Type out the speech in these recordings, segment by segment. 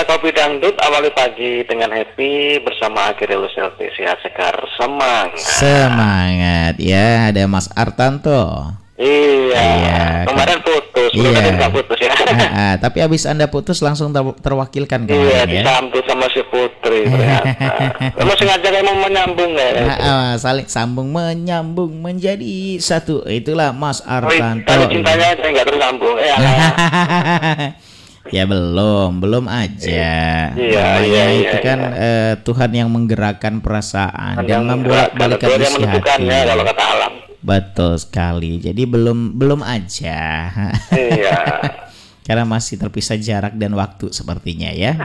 Kopi Dangdut awali pagi dengan happy bersama Akhiril Selfie, sehat segar, semangat ya. Ada Mas Artanto. Iya. Kemarin putus, iya. Nggak putus ya. Tapi habis Anda putus langsung terwakilkan kemarin iya, ya. disambut sama si Putri ternyata. Kamu sengaja mau menyambung ya? Saling sambung menyambung menjadi satu. Itulah Mas Artanto. Kalau cintanya saya nggak tersambung. Ya belum aja. Iya, itu kan Tuhan yang menggerakkan perasaan dan membolak-balikan isi hati. Kalau kata alam. Betul sekali. Jadi belum aja. Iya. Karena masih terpisah jarak dan waktu sepertinya ya.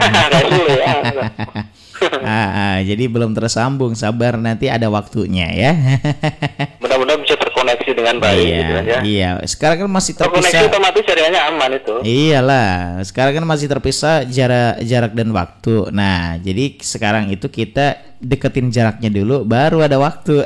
Jadi belum tersambung. Sabar, nanti ada waktunya ya. Mudah-mudahan bisa terkoneksi dengan baik. Iya, gitu aja. Iya. Sekarang kan masih terpisah. Terkoneksi otomatis jaringannya aman itu. Iyalah. Sekarang kan masih terpisah jarak dan waktu. Nah, jadi sekarang itu kita deketin jaraknya dulu, baru ada waktu.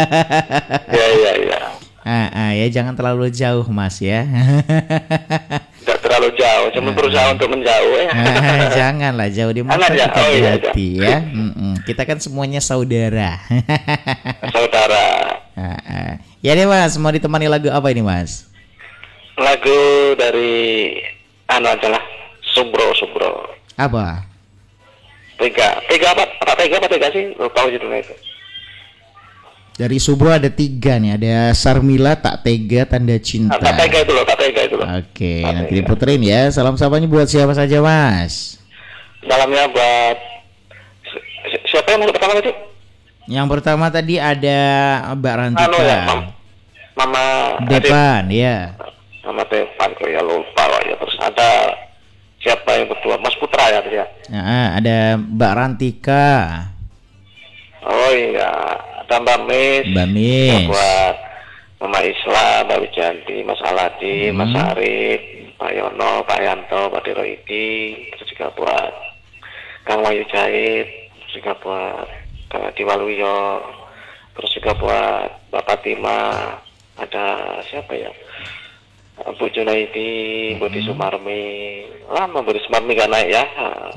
Iya. Ya jangan terlalu jauh Mas ya. Tidak terlalu jauh, cuma berusaha untuk menjauh ya. Janganlah jauh di mata, kita di hati ya. Kita kan semuanya saudara. Saudara. Ya deh Mas, mau ditemani lagu apa ini Mas? Lagu dari adalah Subro. Apa? Tega sih? Lupa judulnya itu. Dari Subro ada 3 nih, ada Sarmila, Tak Tega, Tanda Cinta. Tak Tega itu loh. Oke, nanti diputerin ya. Salam sapanya buat siapa saja Mas? Salamnya buat siapa yang pertama tadi? Yang pertama tadi ada Mbak Rantika. Mama Depan, ya. Mama Depan, kok ya lupa ya. Terus ada siapa yang kedua? Mas Putra ya tadi ya. Ada Mbak Rantika. Oh iya, ada Mbak Mis. Buat Mama Islam, Mbak Wijanti, Mas Aladi, Mas Arif, Pak Yono, Pak Yanto, Pak Deroidi, terus juga buat Kang Wayu Jahit, terus juga buat Kang Adi Waluyo, terus juga buat Bapak Tima, ada siapa ya? Bu Junaidi, Budi Sumarmi, lama Budi Sumarmi gak naik ya.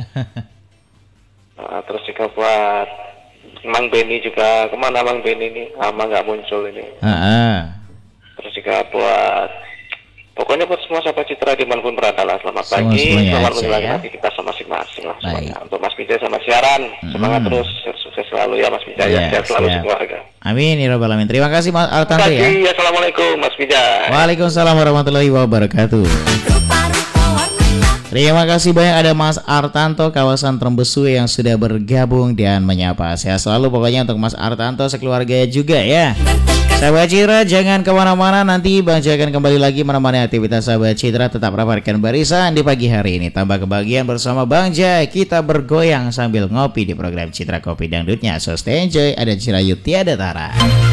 Terus juga buat Mang Beni juga, kemana Mang Beni ini? Lama nggak muncul ini. Terus juga buat, pokoknya buat semua sahabat Citra dimanapun berada lah. Selamat pagi, selamat menjalani hati kita sama masing-masing lah semuanya. Untuk Mas Bijay sama siaran, semangat terus, sukses selalu ya Mas Bijay, sehat selalu sekeluarga. Amin ya rabbal alamin. Terima kasih Mas Artanto ya. Assalamualaikum Mas Bijay. Waalaikumsalam warahmatullahi wabarakatuh. Terima kasih banyak ada Mas Artanto kawasan Trembesu yang sudah bergabung dan menyapa. Sehat selalu pokoknya untuk Mas Artanto sekeluarga juga ya. Sahabat Citra jangan kemana-mana, nanti Bang Jai akan kembali lagi menemani aktivitas Sahabat Citra. Tetap rapatkan barisan di pagi hari ini. Tambah kebahagiaan bersama Bang Jai. Kita bergoyang sambil ngopi di program Citra Kopi Dangdutnya. So stay enjoy, ada Cirayut tiada tara.